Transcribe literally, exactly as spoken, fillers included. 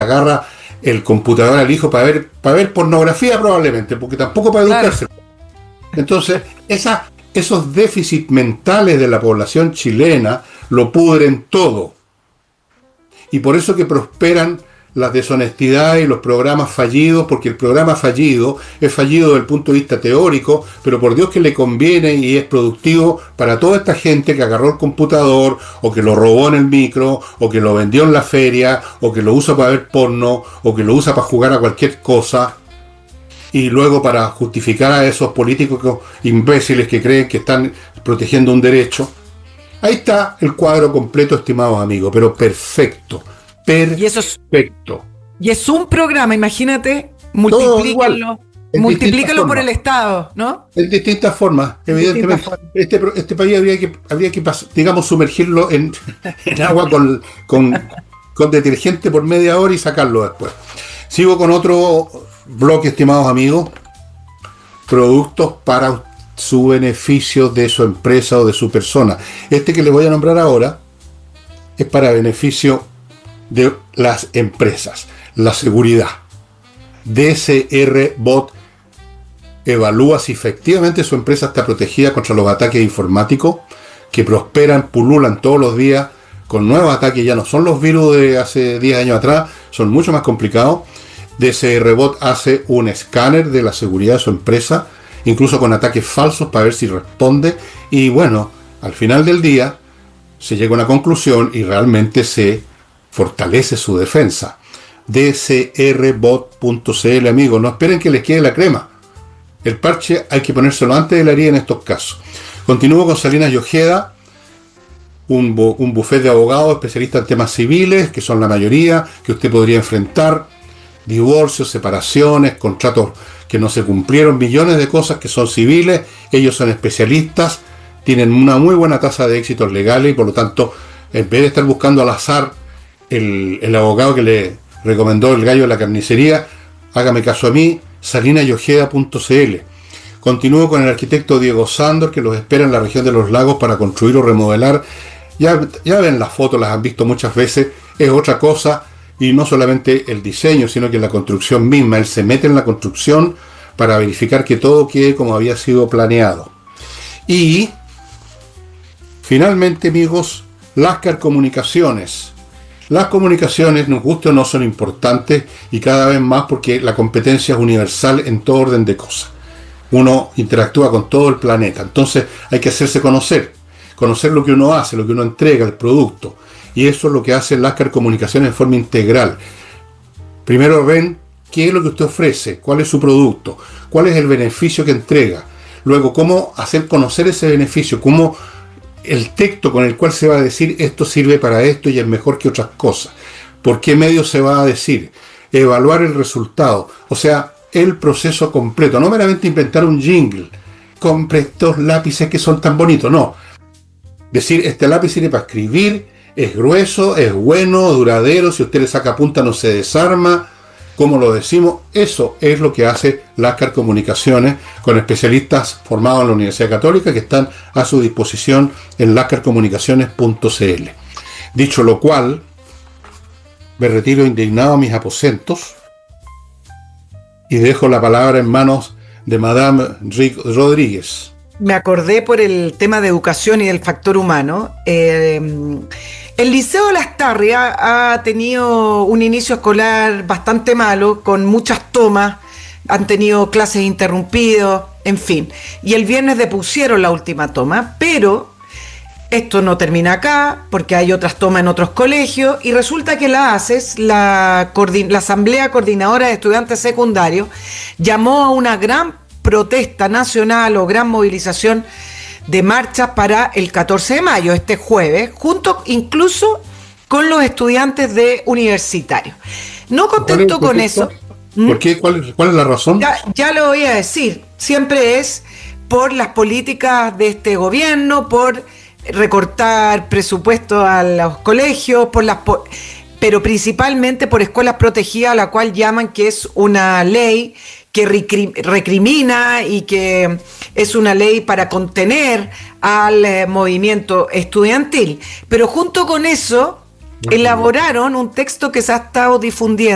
agarra el computador al hijo para ver, para ver pornografía probablemente, porque tampoco para Claro. educarse. Entonces, esa, esos déficits mentales de la población chilena lo pudren todo. Y por eso que prosperan las deshonestidades y los programas fallidos, porque el programa fallido es fallido desde el punto de vista teórico, pero por Dios que le conviene y es productivo para toda esta gente que agarró el computador, o que lo robó en el micro, o que lo vendió en la feria, o que lo usa para ver porno, o que lo usa para jugar a cualquier cosa, y luego para justificar a esos políticos imbéciles que creen que están protegiendo un derecho. Ahí está el cuadro completo, estimados amigos, pero perfecto. Y eso es, Perfecto. y es un programa, imagínate, Todo igual, multiplícalo, en distintas multiplícalo por formas. el Estado, ¿no? En distintas formas, En evidentemente. distintas formas. Este, pro- este país habría que, habría que pas- digamos, sumergirlo en, en agua con, con, con detergente por media hora y sacarlo después. Sigo con otro bloque, estimados amigos. Productos para su beneficio de su empresa o de su persona. Este que les voy a nombrar ahora es para beneficio de las empresas. La seguridad. D C R Bot evalúa si efectivamente su empresa está protegida contra los ataques informáticos que prosperan, pululan todos los días con nuevos ataques. Ya no son los virus de hace diez años atrás, son mucho más complicados. D C R Bot hace un escáner de la seguridad de su empresa, incluso con ataques falsos, para ver si responde. Y bueno, al final del día se llega a una conclusión y realmente se fortalece su defensa. D C R bot punto c l, amigos, no esperen que les quede la crema. El parche hay que ponérselo antes de la herida en estos casos. Continúo con Salinas y Ojeda, un, bu un bufete de abogados especialistas en temas civiles, que son la mayoría, que usted podría enfrentar. Divorcios, separaciones, contratos que no se cumplieron, millones de cosas que son civiles. Ellos son especialistas, tienen una muy buena tasa de éxitos legales y por lo tanto, en vez de estar buscando al azar el, el abogado que le recomendó el gallo de la carnicería, hágame caso a mí, salinas y ojeda punto c l. Continúo con el arquitecto Diego Sándor, que los espera en la región de los lagos para construir o remodelar. Ya, ya ven las fotos, las han visto muchas veces, es otra cosa, y no solamente el diseño, sino que la construcción misma. Él se mete en la construcción para verificar que todo quede como había sido planeado. Y finalmente, amigos, Lascar Comunicaciones. Las comunicaciones, nos guste o no, son importantes y cada vez más porque la competencia es universal en todo orden de cosas. Uno interactúa con todo el planeta, entonces hay que hacerse conocer, conocer lo que uno hace, lo que uno entrega, el producto. Y eso es lo que hace Lascar Comunicaciones en forma integral. Primero ven qué es lo que usted ofrece, cuál es su producto, cuál es el beneficio que entrega. Luego, cómo hacer conocer ese beneficio, cómo el texto con el cual se va a decir esto sirve para esto y es mejor que otras cosas. ¿Por qué medio se va a decir? Evaluar el resultado. O sea, el proceso completo. No meramente inventar un jingle. Compre estos lápices que son tan bonitos. No. Decir, este lápiz sirve para escribir, es grueso, es bueno, duradero, si usted le saca punta no se desarma. ¿Cómo lo decimos? Eso es lo que hace Lascar Comunicaciones, con especialistas formados en la Universidad Católica que están a su disposición en lascar comunicaciones punto c l. Dicho lo cual, me retiro indignado a mis aposentos y dejo la palabra en manos de Madame Rick Rodríguez. Me acordé por el tema de educación y del factor humano. Eh, el Liceo de Lastarria ha, ha tenido un inicio escolar bastante malo, con muchas tomas, han tenido clases interrumpidas, en fin. Y el viernes depusieron la última toma, pero esto no termina acá, porque hay otras tomas en otros colegios, y resulta que la ACES, la, la Asamblea Coordinadora de Estudiantes Secundarios, llamó a una gran protesta nacional o gran movilización de marchas para el catorce de mayo, este jueves, junto incluso con los estudiantes de universitarios. No contento con eso. ¿Por qué? ¿Cuál, cuál es la razón? Ya, ya lo voy a decir. Siempre es por las políticas de este gobierno, por recortar presupuesto a los colegios, por las por, pero principalmente por escuelas protegidas, a la cual llaman que es una ley que recrimina y que es una ley para contener al eh, movimiento estudiantil. Pero junto con eso elaboraron un texto que se ha estado difundiendo